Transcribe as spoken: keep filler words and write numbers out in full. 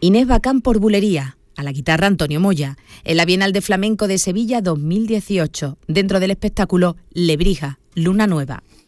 Inés Bacán por Bulería, a la guitarra Antonio Moya, en la Bienal de Flamenco de Sevilla dos mil dieciocho, dentro del espectáculo Lebrija, Luna Nueva.